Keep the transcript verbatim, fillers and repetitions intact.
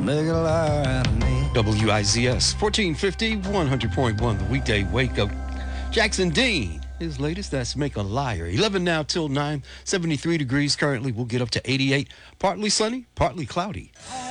Make a liar out of me. W I Z S fourteen fifty, one hundred point one, the weekday wake up. Jackson Dean, his latest, that's Make a Liar. eleven now till nine, seventy-three degrees currently. We'll get up to eighty-eight. Partly sunny, partly cloudy.